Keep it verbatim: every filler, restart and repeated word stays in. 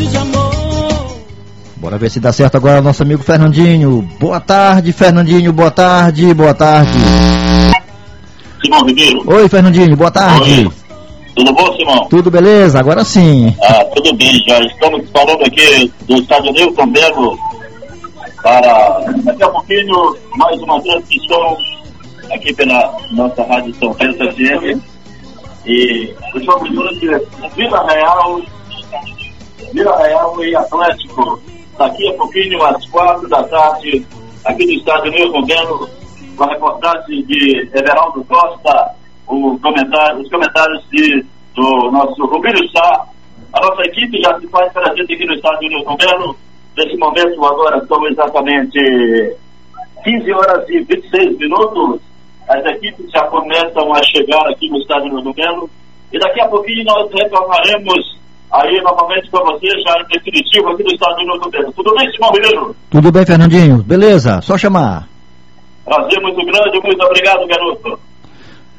noite de amor. Bora ver se dá certo agora nosso amigo Fernandinho. Boa tarde, Fernandinho, boa tarde, boa tarde. Simão Ribeiro. Oi, Fernandinho, boa tarde. Oi. Tudo bom, Simão? Tudo beleza? Agora sim. Ah, tudo bem, já estamos falando aqui do estádio Newton Belo para daqui a pouquinho mais uma transmissão aqui pela nossa Rádio São Pedro F M. E estamos durante Vila Real, Vila Real e Atlético. Daqui a pouquinho, às quatro da tarde, aqui no estádio Newton Belo, com a reportagem de Everaldo Costa, o comentário, os comentários de, do nosso Rubinho Sá. A nossa equipe já se faz presente aqui no estádio Newton Belo. Nesse momento, agora, são exatamente quinze horas e vinte e seis minutos. As equipes já começam a chegar aqui no estádio Newton Belo. E daqui a pouquinho nós retornaremos aí novamente com você, já em definitivo, aqui no estádio Newton Belo. Tudo bem, Simão Ribeiro? Tudo bem, Fernandinho. Beleza, só chamar. Prazer muito grande, muito obrigado, garoto.